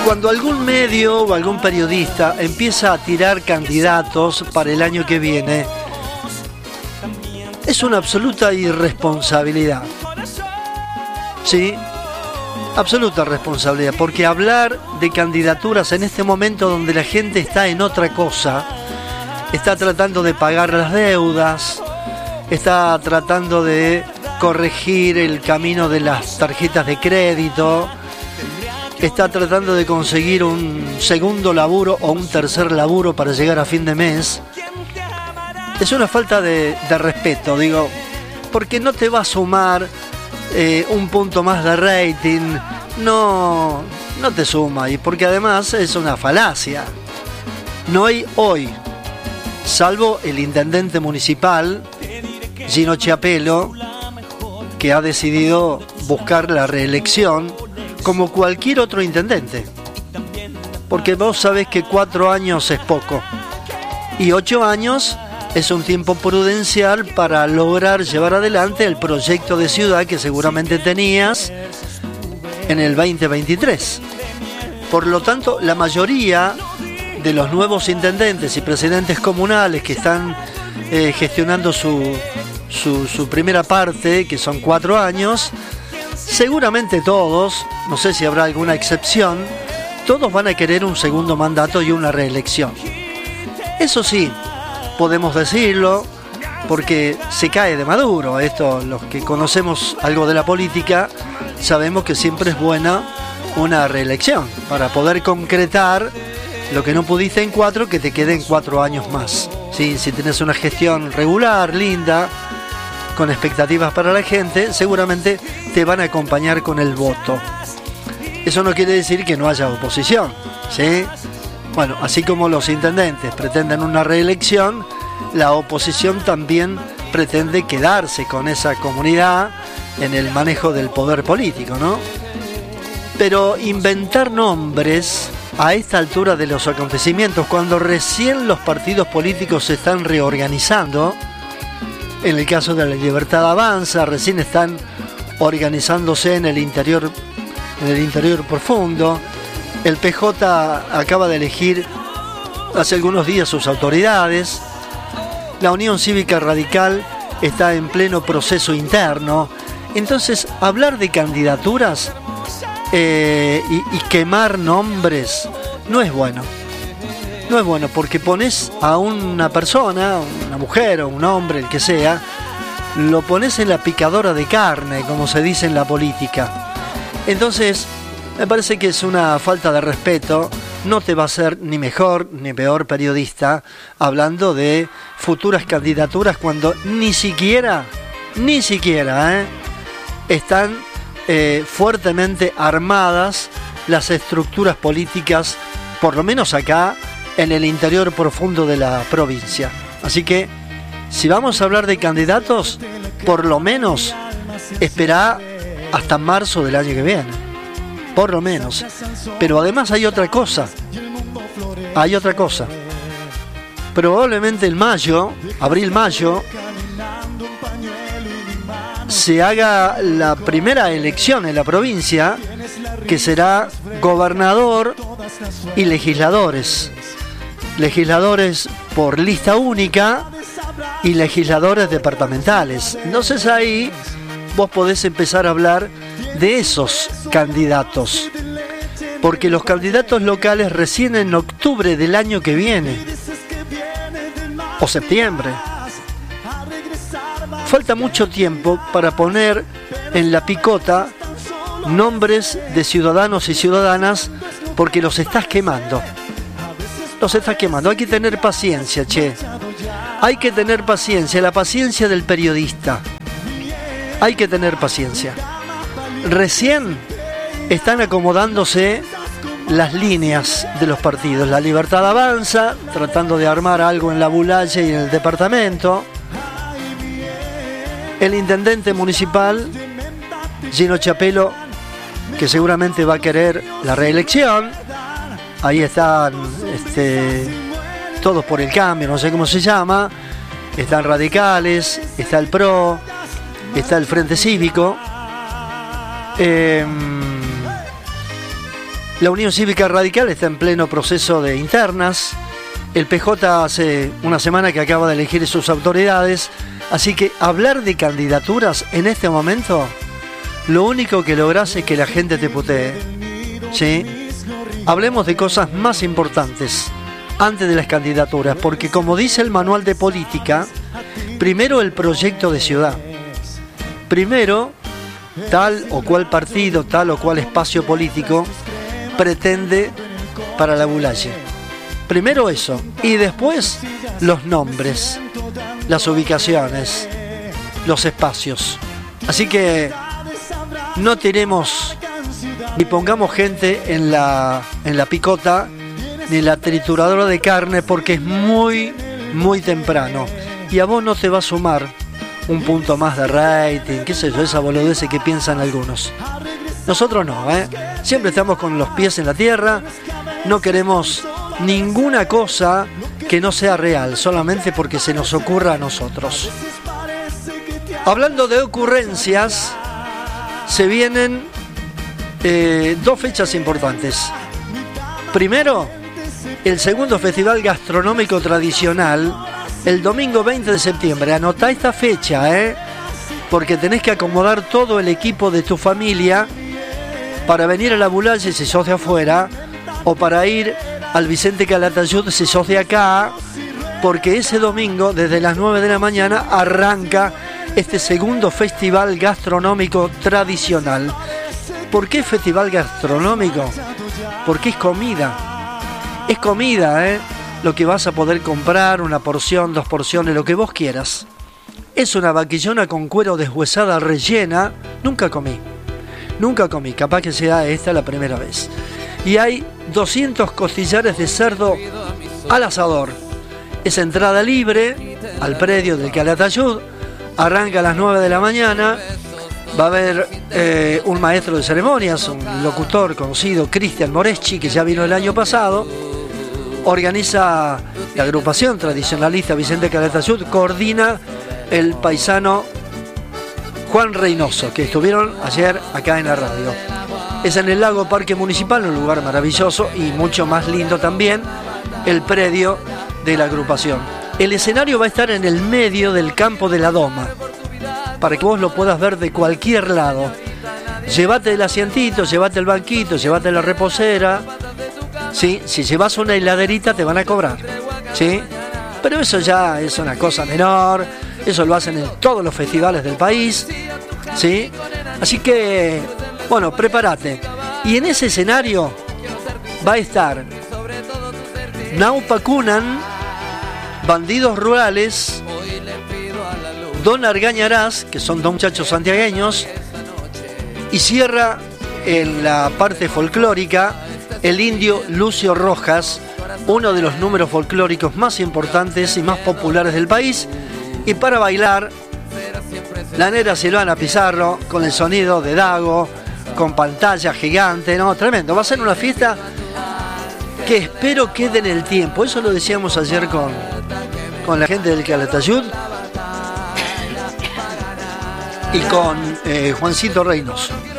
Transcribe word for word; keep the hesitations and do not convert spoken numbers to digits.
Cuando algún medio o algún periodista empieza a tirar candidatos para el año que viene, es una absoluta irresponsabilidad. ¿Sí? Absoluta responsabilidad, porque hablar de candidaturas en este momento donde la gente está en otra cosa, está tratando de pagar las deudas, está tratando de corregir el camino de las tarjetas de crédito, está tratando de conseguir un segundo laburo o un tercer laburo para llegar a fin de mes. Es una falta de, de respeto, digo, porque no te va a sumar eh, un punto más de rating, no, no te suma, y porque además es una falacia. No hay hoy, salvo el intendente municipal, Gino Chiapello, que ha decidido buscar la reelección, como cualquier otro intendente, porque vos sabés que cuatro años es poco y ocho años es un tiempo prudencial para lograr llevar adelante el proyecto de ciudad que seguramente tenías en el veinte veintitrés. Por lo tanto, la mayoría de los nuevos intendentes y presidentes comunales que están eh, gestionando su, su, su primera parte, que son cuatro años, seguramente todos, no sé si habrá alguna excepción, todos van a querer un segundo mandato y una reelección. Eso sí, podemos decirlo, porque se cae de maduro. Esto, los que conocemos algo de la política, sabemos que siempre es buena una reelección, para poder concretar lo que no pudiste en cuatro, que te queden cuatro años más. ¿Sí? Si tenés una gestión regular, linda, con expectativas para la gente, seguramente te van a acompañar con el voto. Eso no quiere decir que no haya oposición, ¿sí? Bueno, así como los intendentes pretenden una reelección, la oposición también pretende quedarse con esa comunidad en el manejo del poder político, ¿no? Pero inventar nombres a esta altura de los acontecimientos, cuando recién los partidos políticos se están reorganizando, en el caso de la Libertad Avanza, recién están organizándose en el interior, en el interior profundo. El P J acaba de elegir hace algunos días sus autoridades. La Unión Cívica Radical está en pleno proceso interno. Entonces, hablar de candidaturas eh, y, y quemar nombres no es bueno. No es bueno, porque pones a una persona, una mujer o un hombre, el que sea, lo pones en la picadora de carne, como se dice en la política. Entonces, me parece que es una falta de respeto. No te va a ser ni mejor ni peor periodista hablando de futuras candidaturas cuando ni siquiera, ni siquiera, ¿eh? están eh, fuertemente armadas las estructuras políticas, por lo menos acá, en el interior profundo de la provincia. Así que, si vamos a hablar de candidatos, por lo menos esperá hasta marzo del año que viene. Por lo menos. Pero además hay otra cosa. Hay otra cosa. Probablemente en mayo, abril-mayo, se haga la primera elección en la provincia, que será gobernador y legisladores. Legisladores por lista única y legisladores departamentales. Entonces ahí vos podés empezar a hablar de esos candidatos, porque los candidatos locales recién en octubre del año que viene o septiembre. Falta mucho tiempo para poner en la picota nombres de ciudadanos y ciudadanas, porque los estás quemando. Los estás quemando. Hay que tener paciencia, che. Hay que tener paciencia, la paciencia del periodista. Hay que tener paciencia. Recién están acomodándose las líneas de los partidos. La Libertad Avanza, tratando de armar algo en la Bulaye y en el departamento. El intendente municipal, Gino Chiapello, que seguramente va a querer la reelección. Ahí están este, todos por el cambio, no sé cómo se llama. Están radicales, está el P R O, está el Frente Cívico. Eh, La Unión Cívica Radical está en pleno proceso de internas. El P J hace una semana que acaba de elegir sus autoridades. Así que hablar de candidaturas en este momento, lo único que lográs es que la gente te putee. ¿Sí? Hablemos de cosas más importantes antes de las candidaturas, porque como dice el manual de política, primero el proyecto de ciudad. Primero, tal o cual partido, tal o cual espacio político pretende para la Bulaye. Primero eso, y después los nombres, las ubicaciones, los espacios. Así que no tiremos ni pongamos gente en la, en la picota ni en la trituradora de carne, porque es muy, muy temprano. Y a vos no te va a sumar un punto más de rating, qué sé yo, esa boludez que piensan algunos. Nosotros no, ¿eh? Siempre estamos con los pies en la tierra, no queremos ninguna cosa que no sea real, solamente porque se nos ocurra a nosotros. Hablando de ocurrencias, se vienen eh, dos fechas importantes. Primero, el segundo Festival Gastronómico Tradicional, el domingo veinte de septiembre. Anotá esta fecha, ¿eh? Porque tenés que acomodar todo el equipo de tu familia para venir a la Bulaye si sos de afuera, o para ir al Vicente Calatayud si sos de acá, porque ese domingo desde las nueve de la mañana arranca este segundo Festival Gastronómico Tradicional. ¿Por qué Festival Gastronómico? Porque es comida. Es comida, ¿eh? Lo que vas a poder comprar, una porción, dos porciones, lo que vos quieras. Es una vaquillona con cuero deshuesada rellena. Nunca comí. Nunca comí. Capaz que sea esta la primera vez. Y hay doscientos costillares de cerdo al asador. Es entrada libre al predio del Calatayud. Arranca a las nueve de la mañana. Va a haber eh, un maestro de ceremonias, un locutor conocido, Cristian Moreschi, que ya vino el año pasado. Organiza la agrupación tradicionalista Vicente Calatayud, coordina el paisano Juan Reynoso, que estuvieron ayer acá en la radio. Es en el Lago Parque Municipal, un lugar maravilloso y mucho más lindo también, el predio de la agrupación. El escenario va a estar en el medio del campo de la Doma, para que vos lo puedas ver de cualquier lado. Llévate el asientito, llévate el banquito, llévate la reposera. ¿Sí? Si llevas una heladerita te van a cobrar, ¿sí? Pero eso ya es una cosa menor, eso lo hacen en todos los festivales del país, ¿sí? Así que, bueno, prepárate. Y en ese escenario va a estar Naupa Cunan, Bandidos Rurales, Don Argañarás, que son dos muchachos santiagueños, y cierra en la parte folclórica el indio Lucio Rojas, uno de los números folclóricos más importantes y más populares del país. Y para bailar, la negra Silvana Pizarro, con el sonido de Dago, con pantalla gigante, ¿no? Tremendo. Va a ser una fiesta que espero quede en el tiempo. Eso lo decíamos ayer con, con la gente del Calatayud y con eh, Juancito Reynoso.